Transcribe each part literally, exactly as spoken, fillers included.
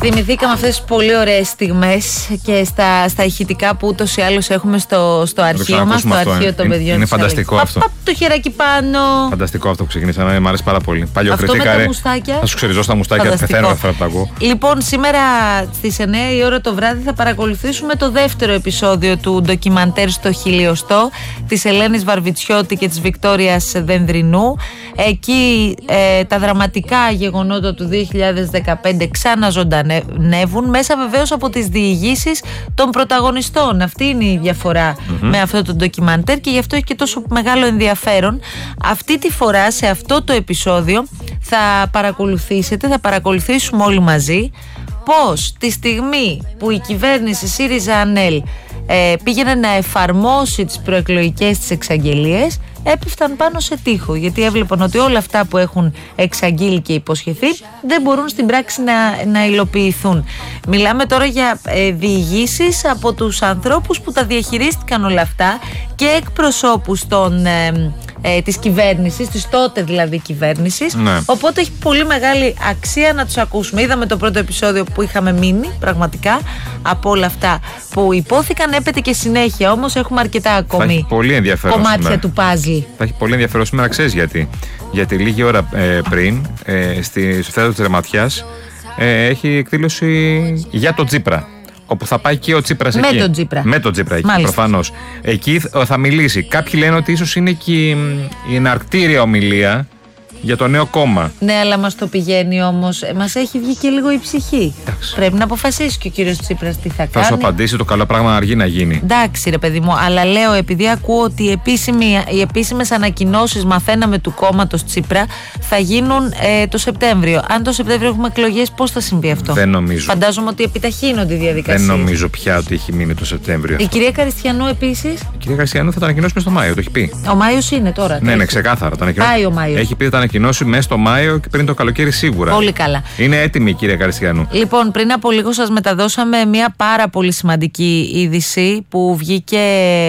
Θυμηθήκαμε αυτές τις πολύ ωραίες στιγμές και στα, στα ηχητικά που ούτως ή άλλως έχουμε στο, στο αρχείο μας, στο αυτό, αρχείο ε. των παιδιών. Είναι φανταστικό αυτό. Παπ, το χεράκι πάνω. Φανταστικό αυτό που ξεκινήσαμε, μου αρέσει πάρα πολύ. Αυτό με τα μουστάκια. Θα σου ξεριζώ τα μουστάκια, πεθαίνω αυτά που τα ακούω. Λοιπόν, σήμερα στις εννιά η ώρα το βράδυ θα παρακολουθήσουμε το δεύτερο επεισόδιο του ντοκιμαντέρ στο χιλιοστό της Ελένης Βαρβιτσιώτη και της Βικτόριας Δενδρινού. Εκεί ε, τα δραματικά γεγονότα του δύο χιλιάδες δεκαπέντε ξαναζωντανεύουν μέσα βεβαίως από τις διηγήσεις των πρωταγωνιστών. Αυτή είναι η διαφορά mm-hmm. με αυτό το ντοκιμαντέρ και γι' αυτό έχει και τόσο μεγάλο ενδιαφέρον. Αυτή τη φορά σε αυτό το επεισόδιο θα παρακολουθήσετε, θα παρακολουθήσουμε όλοι μαζί πως τη στιγμή που η κυβέρνηση ΣΥΡΙΖΑ-ΑΝΕΛ ε, πήγαινε να εφαρμόσει τις προεκλογικές της εξαγγελίες, έπεφταν πάνω σε τοίχο, γιατί έβλεπαν ότι όλα αυτά που έχουν εξαγγείλει και υποσχεθεί δεν μπορούν στην πράξη να, να υλοποιηθούν. Μιλάμε τώρα για ε, διηγήσεις από τους ανθρώπους που τα διαχειρίστηκαν όλα αυτά και εκπροσώπους των, ε, ε, της κυβέρνησης, της τότε δηλαδή κυβέρνησης, ναι. Οπότε έχει πολύ μεγάλη αξία να τους ακούσουμε. Είδαμε το πρώτο επεισόδιο που είχαμε μείνει πραγματικά από όλα αυτά που υπόθηκαν, έπεται και συνέχεια, όμως έχουμε αρκετά ακόμη κομμάτια σήμερα του παζλ. Θα έχει πολύ ενδιαφέρον σήμερα, ξέρεις γιατί. Γιατί λίγη ώρα ε, πριν, ε, στη, στο θέατρο της Ρεματιάς, ε, έχει εκδήλωση για τον Τσίπρα. Όπου θα πάει και ο Τσίπρας με εκεί. Τον Τσίπρα. Με τον Τσίπρα εκεί, προφανώς. Εκεί θα μιλήσει. Κάποιοι λένε ότι ίσως είναι και η εναρκτήρια ομιλία για το νέο κόμμα. Ναι, αλλά μας το πηγαίνει όμως. Μας έχει βγει και λίγο η ψυχή. Εντάξει. Πρέπει να αποφασίσει και ο κύριος Τσίπρας τι θα, θα κάνει. Θα σου απαντήσει, το καλό πράγμα αργεί να γίνει. Εντάξει, ρε παιδί μου, αλλά λέω, επειδή ακούω ότι οι, επίσημοι, οι επίσημες ανακοινώσεις μαθαίναμε του κόμματος Τσίπρα θα γίνουν ε, το Σεπτέμβριο. Αν το Σεπτέμβριο έχουμε εκλογές, πώς θα συμβεί αυτό? Δεν νομίζω. Φαντάζομαι ότι επιταχύνονται οι διαδικασίες. Δεν νομίζω πια ότι έχει μείνει το Σεπτέμβριο. Η αυτό. Κυρία Καριστιανού επίσης. Η κυρία Καριστιανού θα τα ανακοινώσουμε στο Μάιο, το έχει πει. Ο Μάιος είναι τώρα. Ναι, ναι, ξεκάθαρα. Πάει ο Μάιος. Έχει πει ότι θα ανακοινώσει μέσα στο Μάιο και πριν το καλοκαίρι σίγουρα. Πολύ καλά. Είναι έτοιμη η κυρία Καριστιανού. Λοιπόν, πριν από λίγο σας μεταδώσαμε μια πάρα πολύ σημαντική είδηση που βγήκε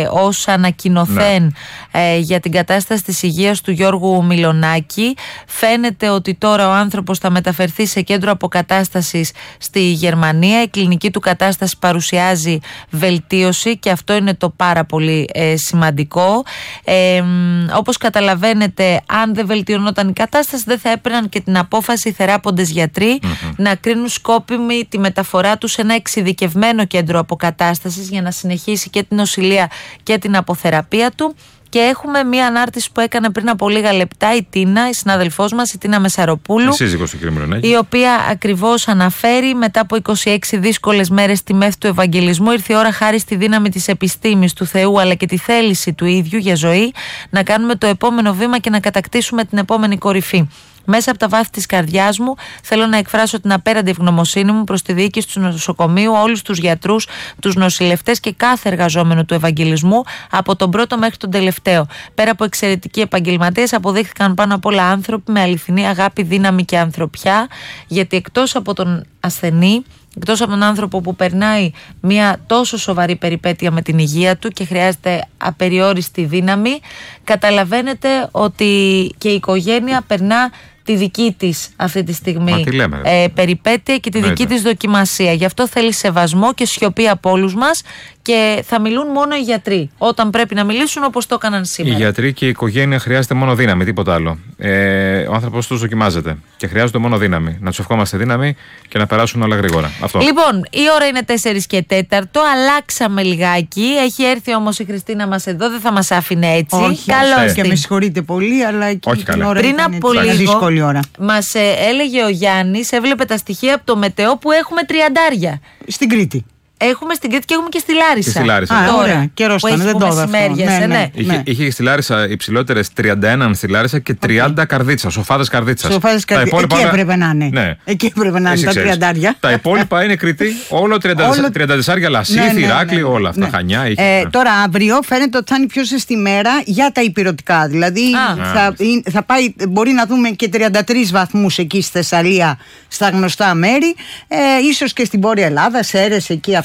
ως ανακοινωθέν ναι. ε, για την κατάσταση της υγείας του Γιώργου Μιλονάκη. Φαίνεται ότι τώρα ο άνθρωπος θα μεταφερθεί σε κέντρο αποκατάστασης στη Γερμανία. Η κλινική του κατάσταση παρουσιάζει βελτίωση και αυτό είναι το πάρα πολύ ε, σημαντικό. Ε, όπως καταλαβαίνετε, αν δεν βελτιωνόταν η κατάσταση, δεν θα έπαιρναν και την απόφαση οι θεράποντες γιατροί mm-hmm. να κρίνουν σκόπιμη τη μεταφορά του σε ένα εξειδικευμένο κέντρο αποκατάστασης για να συνεχίσει και την νοσηλεία και την αποθεραπεία του. Και έχουμε μία ανάρτηση που έκανε πριν από λίγα λεπτά η Τίνα, η συναδελφός μας, η Τίνα Μεσαροπούλου, η σύζυγος του κ. Μιλονάκη, η οποία ακριβώς αναφέρει μετά από είκοσι έξι δύσκολες μέρες στη μέθη του Ευαγγελισμού, ήρθε η ώρα, χάρη στη δύναμη της επιστήμης, του Θεού αλλά και τη θέληση του ίδιου για ζωή, να κάνουμε το επόμενο βήμα και να κατακτήσουμε την επόμενη κορυφή. Μέσα από τα βάθη της καρδιάς μου θέλω να εκφράσω την απέραντη ευγνωμοσύνη μου προς τη διοίκηση του νοσοκομείου, όλους τους γιατρούς, τους νοσηλευτές και κάθε εργαζόμενο του Ευαγγελισμού, από τον πρώτο μέχρι τον τελευταίο. Πέρα από εξαιρετικοί επαγγελματίες, αποδείχθηκαν πάνω απ' όλα άνθρωποι με αληθινή αγάπη, δύναμη και ανθρωπιά, γιατί εκτός από τον ασθενή, εκτός από τον άνθρωπο που περνάει μια τόσο σοβαρή περιπέτεια με την υγεία του και χρειάζεται απεριόριστη δύναμη, καταλαβαίνετε ότι και η οικογένεια περνά τη δική της αυτή τη στιγμή λέμε, ε, περιπέτεια και τη δική της δοκιμασία. Γι' αυτό θέλει σεβασμό και σιωπή από όλους μας και θα μιλούν μόνο οι γιατροί όταν πρέπει να μιλήσουν, όπως το έκαναν σήμερα. Οι γιατροί και η οικογένεια χρειάζεται μόνο δύναμη, τίποτα άλλο. Ε, ο άνθρωπος τους δοκιμάζεται και χρειάζεται μόνο δύναμη. Να τους ευχόμαστε δύναμη και να περάσουν όλα γρήγορα. Αυτό. Λοιπόν, η ώρα είναι τέσσερα και τέταρτο, αλλάξαμε λιγάκι. Έχει έρθει όμως η Χριστίνα μας εδώ, δεν θα μας άφηνε έτσι. Όχι, καλώς και με συγχωρείτε πολύ, αλλά εκείνη την ώρα πριν ήταν από λίγο δύσκολη ώρα. Μας ε, έλεγε ο Γιάννης, έβλεπε τα στοιχεία από το Μετεό που έχουμε τριαντάρια. Στην Κρήτη. Έχουμε στην Κρήτη και έχουμε και στη Λάρισα. Και στη Λάρισα. Α, ωραία. Καιρός ήταν, δεν το είδα αυτό. Ναι, ναι, ναι. Είχε, είχε και στη Λάρισα υψηλότερες τριάντα ένα στη Λάρισα και τριάντα okay. καρδίτσα, σοφάδες καρδίτσας. Σοφάδες καρδίτσας. Εκεί έπρεπε να είναι. Ναι. Εκεί έπρεπε να είναι τα τριαντάρια. Τα υπόλοιπα είναι Κρήτη, όλο τριάντα τέσσερα Λασίθι, ναι, ναι, Ηράκλειο, ναι, ναι, όλα αυτά. Ναι. Χανιά. Είχε, ε, ναι. Τώρα αύριο φαίνεται ότι θα είναι η πιο ζεστή μέρα για τα υπηρετικά. Δηλαδή θα, θα πάει, μπορεί να δούμε και τριάντα τρεις βαθμούς εκεί στη Θεσσαλία, στα γνωστά μέρη. Ε, ίσως και στην Βόρεια Ελλάδα, Σέρρες εκεί.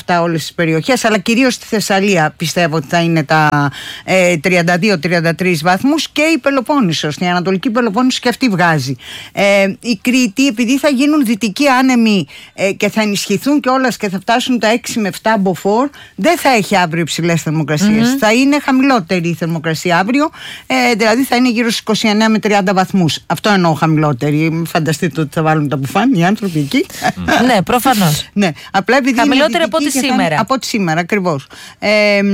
αυτά όλες τις περιοχές, αλλά κυρίως στη Θεσσαλία πιστεύω ότι θα είναι τα ε, τριάντα δύο τριάντα τρεις βαθμούς, και η Πελοπόννησος, η Ανατολική Πελοπόννησος και αυτή βγάζει. Ε, η Κρήτη, επειδή θα γίνουν δυτικοί άνεμοι ε, και θα ενισχυθούν κιόλας και θα φτάσουν τα έξι με επτά μποφόρ, δεν θα έχει αύριο υψηλές θερμοκρασίες. Mm-hmm. Θα είναι χαμηλότερη η θερμοκρασία αύριο, ε, δηλαδή θα είναι γύρω στους είκοσι εννέα με τριάντα βαθμούς. Αυτό εννοώ χαμηλότερη. Φανταστείτε ότι θα βάλουν τα μπουφάν οι άνθρωποι εκεί. Mm. Ναι, προφανώς. Ναι, απλά επειδή χαμηλότερη από ό,τι σήμερα. Από ό,τι σήμερα, ακριβώς. Ε,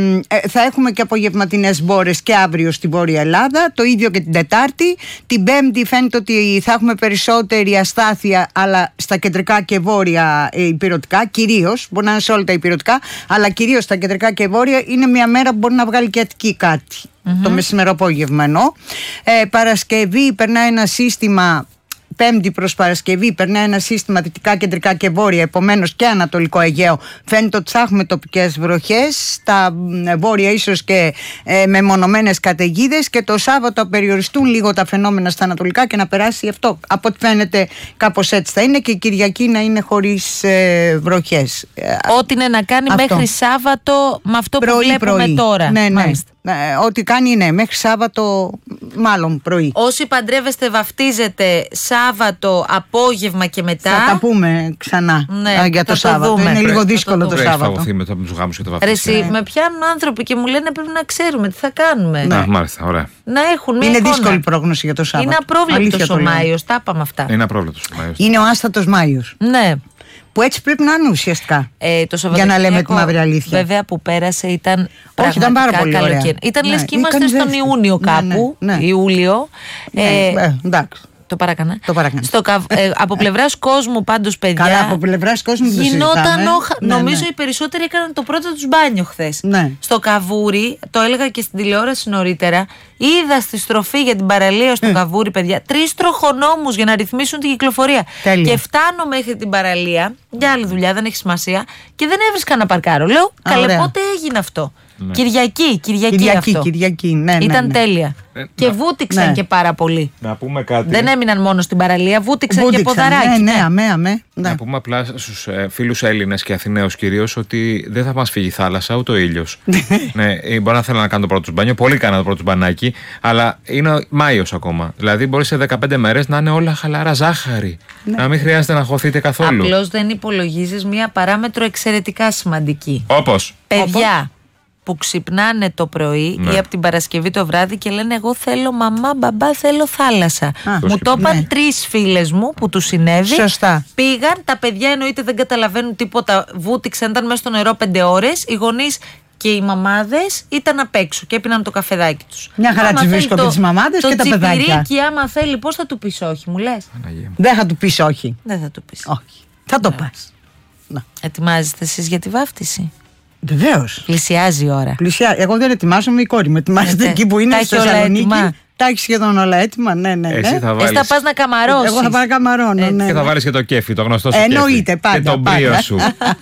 ε, θα έχουμε και απογευματινές μπόρες και αύριο στην Βόρεια Ελλάδα. Το ίδιο και την Τετάρτη. Την Πέμπτη φαίνεται ότι θα έχουμε περισσότερη αστάθεια, αλλά στα κεντρικά και βόρεια ε, υπηρετικά, κυρίως. Μπορεί να είναι σε όλα τα υπηρετικά, αλλά κυρίως στα κεντρικά και βόρεια είναι μια μέρα που μπορεί να βγάλει και Αττική κάτι. Mm-hmm. Το μεσημεροπόγευμα εννοώ. Ε, Παρασκευή περνάει ένα σύστημα. Πέμπτη προς Παρασκευή περνάει ένα σύστημα δυτικά, κεντρικά και βόρεια, επομένως και Ανατολικό Αιγαίο. Φαίνεται ότι θα έχουμε τοπικές βροχές, στα βόρεια ίσως και ε, μεμονωμένες καταιγίδες, και το Σάββατο περιοριστούν λίγο τα φαινόμενα στα ανατολικά και να περάσει αυτό. Από ό,τι φαίνεται κάπως έτσι θα είναι, και η Κυριακή να είναι χωρίς ε, βροχές. Ό,τι είναι να κάνει αυτό. Μέχρι Σάββατο με αυτό πρωί, που βλέπουμε πρωί. τώρα. Ναι, ναι. Ε, ό,τι κάνει είναι μέχρι Σάββατο, μάλλον πρωί. Όσοι παντρεύεστε, βαφτίζετε Σάββατο απόγευμα και μετά. Θα τα πούμε ξανά, ναι, α, για το, το Σάββατο. Το είναι λίγο δύσκολο το, το Σάββατο. Μετά από τους γάμους και το Ρε, εσύ, με πιάνουν άνθρωποι και μου λένε πρέπει να ξέρουμε τι θα κάνουμε. Ναι, μάλιστα, ωραία. Να έχουν μια είναι εικόνα. Δύσκολη πρόγνωση για το Σάββατο. Είναι απρόβλεπτος ο Μάιος, τα είπαμε αυτά. Είναι απρόβλεπτος ο Μάιος. Είναι ο άστατος Μάιος. Ναι. Που έτσι πρέπει να είναι ουσιαστικά. Ε, το για να λέμε τη μαύρη αλήθεια. Βέβαια που πέρασε ήταν. Όχι, ήταν πάρα πολύ ωραία. Ήταν ναι, λες και είμαστε ήταν στον Ιούνιο κάπου. Ναι, ναι, ναι. Ιούλιο. Ναι, ε, ε, εντάξει. Το παράκανα. Το παράκανα. Στο, ε, από πλευράς κόσμου πάντως, παιδιά. Καλά, από πλευράς κόσμου δεν γινόταν ναι, νομίζω ναι. οι περισσότεροι έκαναν το πρώτο τους μπάνιο χθες. Ναι. Στο Καβούρι, το έλεγα και στην τηλεόραση νωρίτερα, είδα στη στροφή για την παραλία στο mm. Καβούρι, παιδιά, τρεις τροχονόμους για να ρυθμίσουν την κυκλοφορία. Τέλεια. Και φτάνω μέχρι την παραλία, για άλλη δουλειά, δεν έχει σημασία, και δεν έβρισκα να παρκάρω. Λέω, καλέ, πότε έγινε αυτό. Ναι. Κυριακή, Κυριακή, Κυριακή αυτό. Κυριακή, ναι, ναι, ήταν ναι. τέλεια. Ε, και να... βούτυξαν ναι. και πάρα πολύ. Να πούμε κάτι. Δεν έμειναν μόνο στην παραλία, βούτυξαν, βούτυξαν και ποδαράκι. Ναι, ναι, αμέ, αμέ, ναι. Να πούμε απλά στους ε, φίλους Έλληνες και Αθηναίους κυρίως ότι δεν θα μας φύγει η θάλασσα ούτε ο ήλιος. Ναι, μπορεί να θέλω να κάνω το πρώτο τους μπάνιο, πολύ κάνα το πρώτο τους μπανάκι, αλλά είναι Μάιος ακόμα. Δηλαδή μπορεί σε δεκαπέντε μέρες να είναι όλα χαλαρά, ζάχαρη. Ναι. Να μην χρειάζεται να χωθείτε καθόλου. Απλώς δεν υπολογίζεις μία παράμετρο εξαιρετικά σημαντική. Όπως. Παιδιά που ξυπνάνε το πρωί ναι. ή από την Παρασκευή το βράδυ και λένε εγώ θέλω μαμά, μπαμπά, θέλω θάλασσα. Α, μου το είπαν ναι. τρεις φίλες μου που του συνέβη. Σωστά. Πήγαν, τα παιδιά εννοείται δεν καταλαβαίνουν τίποτα, βούτυξαν, ήταν μέσα στο νερό πέντε ώρες, οι γονείς και οι μαμάδες ήταν απ' έξω και έπιναν το καφεδάκι τους. Μια χαρά τις βρίσκονται τις μαμάδες και τα παιδάκια. Το τσιπηρίκι άμα θέλει πώς θα του πεις όχι, μου λες. Δεν θα του πεις όχι. Δεν θα του πεις. Όχι. Θα το πας. Ετοιμάζεστε εσείς για τη βάφτιση? Βεβαίως. Πλησιάζει η ώρα. Πλησιά... Εγώ δεν ετοιμάζομαι, η κόρη μου ετοιμάζεται ε, εκεί που είναι στη Θεσσαλονίκη. Τα έχει σχεδόν όλα έτοιμα, ναι, ναι. ναι. Εσύ θα, βάλεις... Εσύ θα πας να καμαρώσεις. Εγώ θα πάω να καμαρώνω, ναι, ναι. Και θα βάλεις και το κέφι, το γνωστό σου. Εννοείται, πάντα. Και τον μπρίο σου.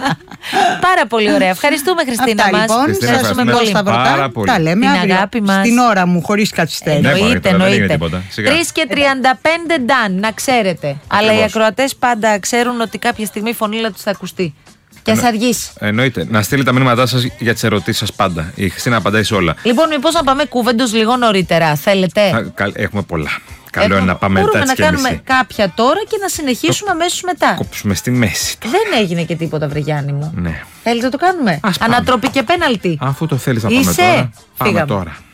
Πάρα πολύ ωραία. Ευχαριστούμε, Χριστίνα μας. Λοιπόν, ευχαριστούμε πολύ. Πάρα πολύ. Τα λέμε την αγάπη μας. Στην ώρα μου, χωρίς καθυστέρηση. Εννοείται, εννοείται. τρεις και τριάντα πέντε ντάν, να ξέρετε. Αλλά οι ακροατές πάντα ξέρουν ότι κάποια στιγμή η φωνήλα τους θα ακουστεί. Και ας αργήσει. Εννοείται. Να στείλετε τα μήνυματά σας για τις ερωτήσεις σας πάντα. Η Χριστίνα απαντάει σε όλα. Λοιπόν, μήπως να πάμε κούβεντος λίγο νωρίτερα, θέλετε? Έχουμε πολλά. Καλό είναι να πάμε μετά τις Μπορούμε να κάνουμε κάποια τώρα και να συνεχίσουμε αμέσως μετά. Κόψουμε στη μέση. Δεν έγινε και τίποτα, βρε Γιάννη μου. Ναι. Θέλετε να το κάνουμε? Ανατροπή και πέναλτι. Αφού το θέλεις να πάμε Είσαι? τώρα. Πάμε Φύγαμε. τώρα.